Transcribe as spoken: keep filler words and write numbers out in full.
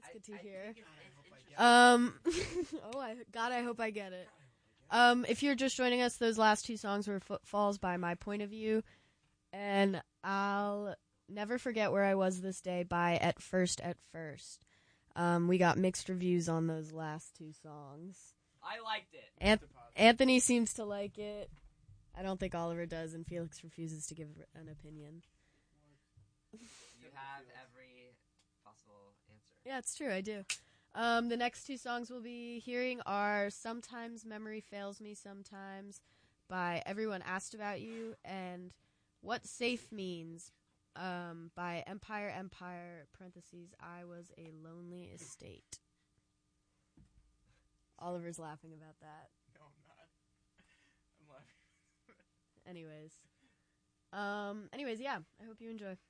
good to I hear. think it's interesting. Um, oh, I, God, I hope I get it. Um, if you're just joining us, those last two songs were Footfalls by My Point of View, and I'll Never Forget Where I Was This Day by At First At First. Um, we got mixed reviews on those last two songs. I liked it. An- Anthony seems to like it. I don't think Oliver does, and Felix refuses to give an opinion. You have every possible answer. Yeah, it's true, I do. Um, the next two songs we'll be hearing are Sometimes Memory Fails Me Sometimes by Everyone Asked About You, and What Safe Means um, by Empire Empire, parentheses, I Was a Lonely Estate. Oliver's laughing about that. No, I'm not. I'm laughing. Anyways. Um, anyways, yeah, I hope you enjoy.